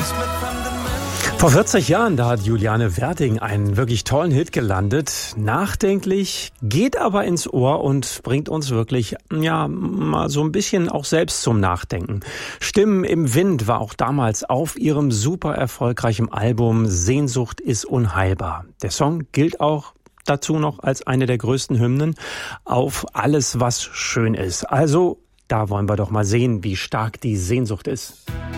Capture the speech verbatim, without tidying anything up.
Vor vierzig Jahren, da hat Juliane Werding einen wirklich tollen Hit gelandet. Nachdenklich, geht aber ins Ohr und bringt uns wirklich, ja, mal so ein bisschen auch selbst zum Nachdenken. Stimmen im Wind war auch damals auf ihrem super erfolgreichen Album Sehnsucht ist unheilbar. Der Song gilt auch dazu noch als eine der größten Hymnen auf alles, was schön ist. Also, da wollen wir doch mal sehen, wie stark die Sehnsucht ist.